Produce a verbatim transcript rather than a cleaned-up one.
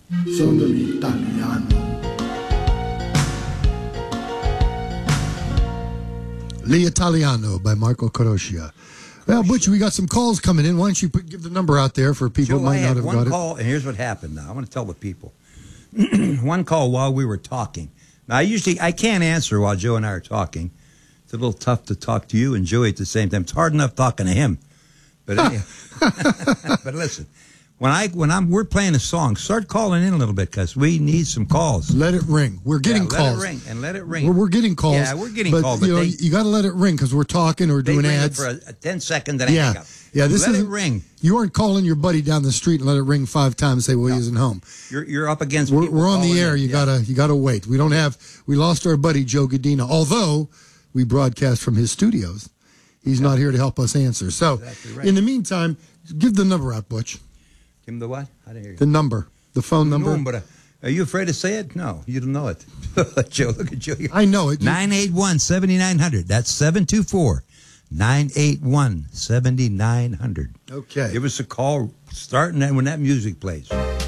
Sono l'italiano. L'Italiano by Marco Caroscia. Well, Butch, we got some calls coming in. Why don't you put, give the number out there for people Joe, who might I not had have one got call, it? and here's what happened now. I want to tell the people. One call while we were talking. Now, I usually, I can't answer while Joe and I are talking. It's a little tough to talk to you and Joey at the same time. It's hard enough talking to him. But anyway, but listen, when I when I'm we're playing a song, start calling in a little bit because we need some calls. Let it ring. We're getting yeah, let calls. Let it ring and let it ring. We're, we're getting calls. Yeah, we're getting but, calls. You but know, they, you got to let it ring because we're talking or they doing ring it ads for a, a ten second. Then I yeah, hang up. yeah. This let is it ring. You aren't calling your buddy down the street and let it ring five times and say, "Well, no. he isn't home." You're you're up against. We're, people we're on the air. in. You yeah. gotta you gotta wait. We don't have. We lost our buddy Joe Gadina, although we broadcast from his studios. He's yeah. not here to help us answer. So, exactly right. In the meantime, give the number out, Butch. Give him the what? I didn't hear you. The number, the phone number. No, but, uh, are you afraid to say it? No, you don't know it. Joe, look at Joe. I know it. nine eight one, seven nine zero zero. That's seven two four, nine eight one, seven nine zero zero. Okay. Give us a call starting when that music plays.